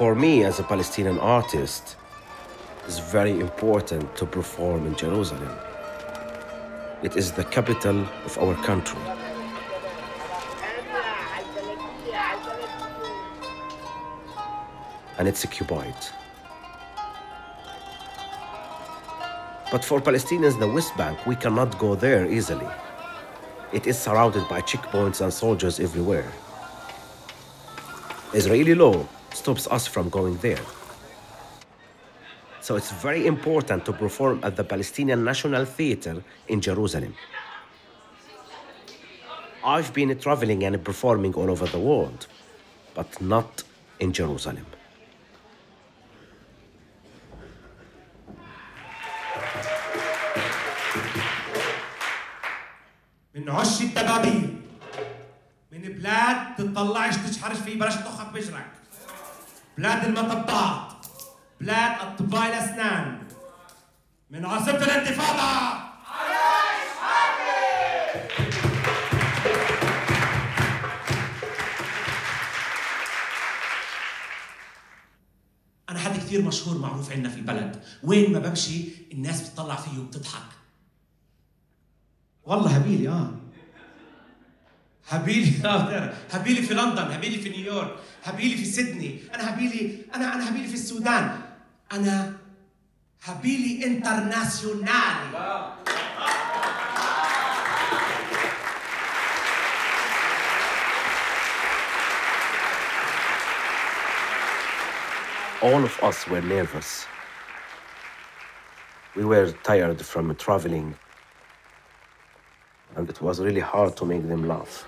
For me, as a Palestinian artist, it's very important to perform in Jerusalem. It is the capital of our country. And it's occupied. But for Palestinians in the West Bank, we cannot go there easily. It is surrounded by checkpoints and soldiers everywhere. Israeli law stops us from going there. So it's very important to perform at the Palestinian National Theatre in Jerusalem. I've been traveling and performing all over the world, but not in Jerusalem. من عش الدبابين من بلاد تطلعش تشحرش فيه بلاش تخك بجرك بلاد المطبات بلاد اطباء الاسنان من عاصمة الانتفاضة انا حد كثير مشهور معروف عندنا في البلد وين ما بمشي الناس بتطلع فيه وبتضحك والله هبيلي هبيلي في لندن هبيلي في نيويورك هبيلي في سيدني انا هبيلي في السودان انا هبيلي انترناسيونالي All of us were nervous. We were tired from traveling, and it was really hard to make them laugh.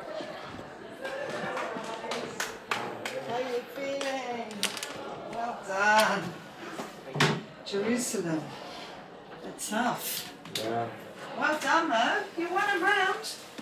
How are you feeling? Well done. Jerusalem. They're tough. Yeah. Well done, though. You won a round.